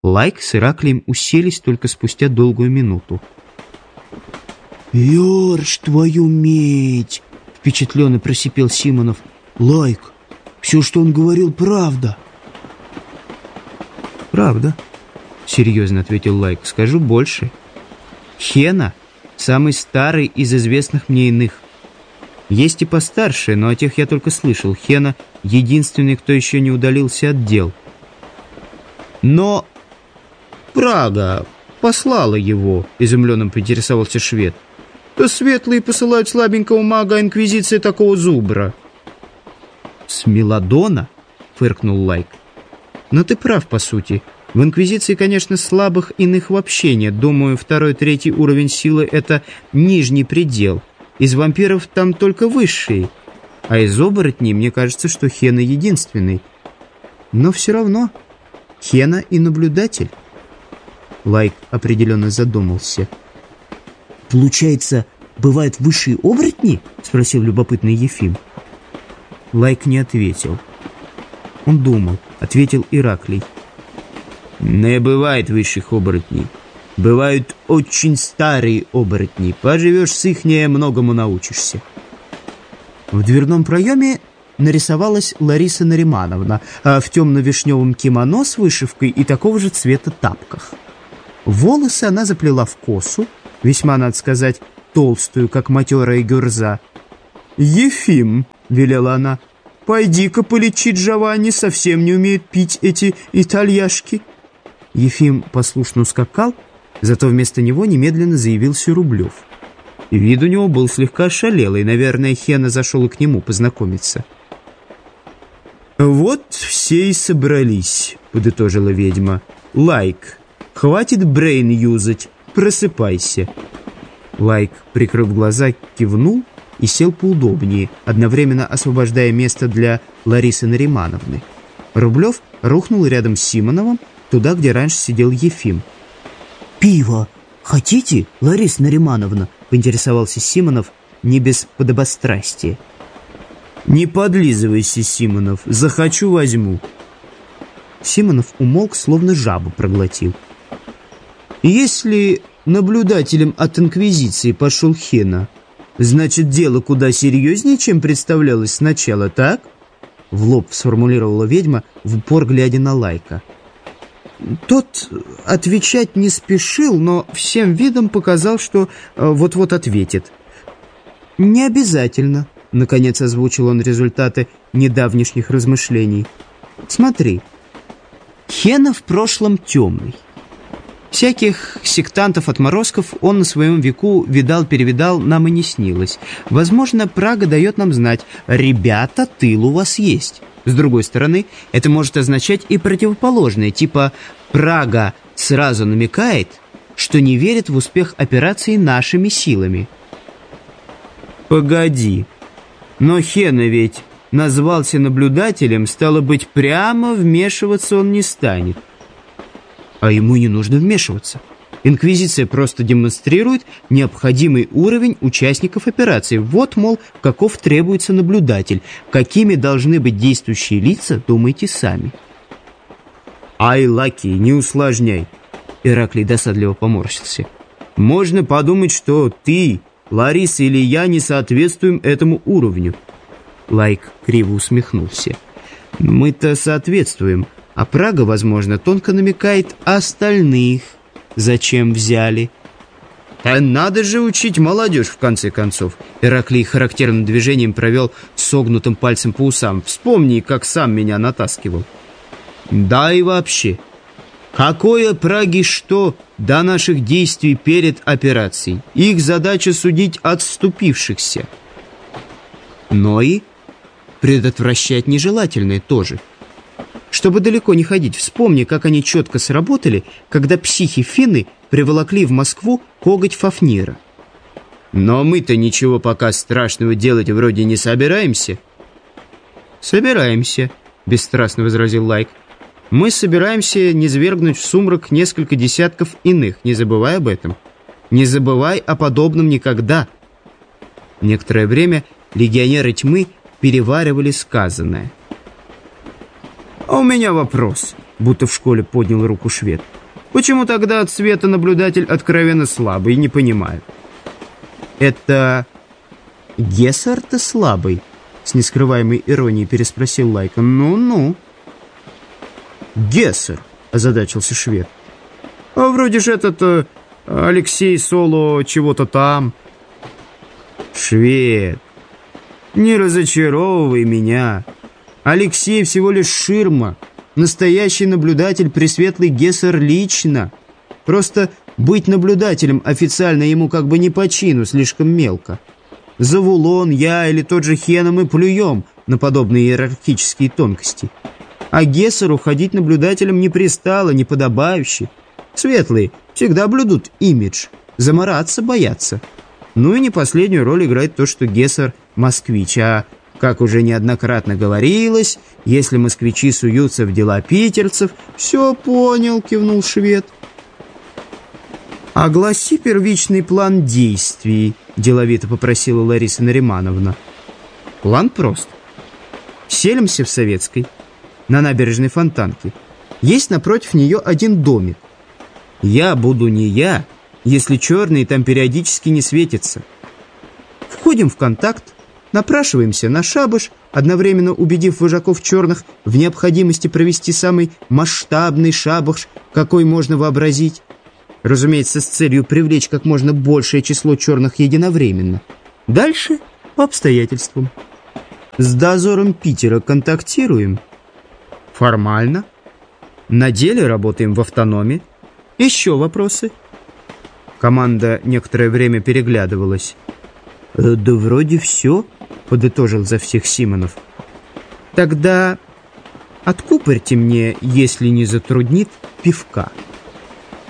Лайк с Ираклием уселись только спустя долгую минуту. «Ёрш, твою медь!» — впечатленно просипел Симонов. «Лайк, все, что он говорил, правда». «Правда», — серьезно ответил Лайк. «Скажу больше. Хена — самый старый из известных мне иных. Есть и постарше, но о тех я только слышал. Хена — единственный, кто еще не удалился от дел. Но Прага послала его», — изумленно поинтересовался швед. «То светлые посылают слабенького мага, а инквизиция такого зубра». «С Меладона?» — фыркнул Лайк. «Но ты прав, по сути. В инквизиции, конечно, слабых иных вообще нет. Думаю, 2-3 уровень силы — это нижний предел. Из вампиров там только высшие. А из оборотней, мне кажется, что Хена единственный. Но все равно Хена и наблюдатель». Лайк определенно задумался. «Получается, бывают высшие оборотни?» — спросил любопытный Ефим. Лайк не ответил. Он думал, ответил Ираклий. «Не бывает высших оборотней. Бывают очень старые оборотни. Поживешь с ихнее, многому научишься». В дверном проеме нарисовалась Лариса Наримановна в темно-вишневом кимоно с вышивкой и такого же цвета тапках. Волосы она заплела в косу, весьма, надо сказать, толстую, как матерая гюрза. «Ефим», — велела она, — «пойди-ка полечи Джованни, совсем не умеет пить эти итальяшки». Ефим послушно ускакал, зато вместо него немедленно заявился Рублев. И вид у него был слегка ошалелый, наверное, Хена зашел к нему познакомиться. «Вот все и собрались», — подытожила ведьма. «Лайк, хватит брейн юзать, просыпайся». Лайк, прикрыв глаза, кивнул и сел поудобнее, одновременно освобождая место для Ларисы Наримановны. Рублев рухнул рядом с Симоновым, туда, где раньше сидел Ефим. «Пиво хотите, Лариса Наримановна?» — поинтересовался Симонов не без подобострастия. «Не подлизывайся, Симонов, захочу — возьму». Симонов умолк, словно жабу проглотил. «Если наблюдателем от инквизиции пошел Хена, значит, дело куда серьезнее, чем представлялось сначала, так?» В лоб сформулировала ведьма, в упор глядя на Лайка. Тот отвечать не спешил, но всем видом показал, что вот-вот ответит. «Не обязательно», — наконец озвучил он результаты недавнешних размышлений. «Смотри, Хена в прошлом темный. Всяких сектантов-отморозков он на своем веку видал-перевидал, нам и не снилось. Возможно, Прага дает нам знать: ребята, тыл у вас есть. С другой стороны, это может означать и противоположное, типа Прага сразу намекает, что не верит в успех операции нашими силами». «Погоди, но Хена ведь назвался наблюдателем, стало быть, прямо вмешиваться он не станет». А ему не нужно вмешиваться. Инквизиция просто демонстрирует необходимый уровень участников операции. Вот, мол, каков требуется наблюдатель. Какими должны быть действующие лица, думайте сами. «Ай, Лаки, не усложняй!» Ираклий досадливо поморщился. «Можно подумать, что ты, Лариса или я не соответствуем этому уровню». Лайк криво усмехнулся. «Мы-то соответствуем, а Прага, возможно, тонко намекает остальных, зачем взяли». «А надо же учить молодежь, в конце концов!» Ираклий характерным движением провел согнутым пальцем по усам. «Вспомни, как сам меня натаскивал». «Да и вообще, какое Праге что до наших действий перед операцией? Их задача судить отступившихся. Но и предотвращать нежелательное тоже. Чтобы далеко не ходить, вспомни, как они четко сработали, когда психи Финны приволокли в Москву коготь Фафнира. Но мы-то ничего пока страшного делать вроде не собираемся». «Собираемся», — бесстрастно возразил Лайк. «Мы собираемся низвергнуть в сумрак несколько десятков иных, не забывай об этом. Не забывай о подобном никогда». Некоторое время легионеры тьмы переваривали сказанное. «А у меня вопрос», будто в школе поднял руку швед. Почему тогда от света наблюдатель откровенно слабый, не понимаю. Это Гессер-то слабый? С нескрываемой иронией переспросил Лайкон. Ну-ну. Гессер, озадачился швед. А вроде же этот Алексей Соло чего-то там. Швед, не разочаровывай меня. Алексей всего лишь ширма. Настоящий наблюдатель Пресветлый Гессер лично. Просто быть наблюдателем официально ему как бы не по чину, слишком мелко. Завулон, я или тот же Хена мы плюем на подобные иерархические тонкости. А Гессеру ходить наблюдателем не пристало, не подобающе. Светлые всегда блюдут имидж, замараться боятся. Ну и не последнюю роль играет то, что Гессер москвич, а, как уже неоднократно говорилось, если москвичи суются в дела питерцев, все понял, кивнул швед. «Огласи первичный план действий», — деловито попросила Лариса Наримановна. План прост. Селимся в Советской, на набережной Фонтанки. Есть напротив нее один домик. Я буду не я, если черные там периодически не светятся. Входим в контакт, напрашиваемся на шабаш, одновременно убедив вожаков черных в необходимости провести самый масштабный шабаш, какой можно вообразить. Разумеется, с целью привлечь как можно большее число черных единовременно. Дальше по обстоятельствам. С дозором Питера контактируем? Формально. На деле работаем в автономе. Еще вопросы? Команда некоторое время переглядывалась. «Да вроде все», — подытожил за всех Симонов. «Тогда откупорьте мне, если не затруднит, пивка».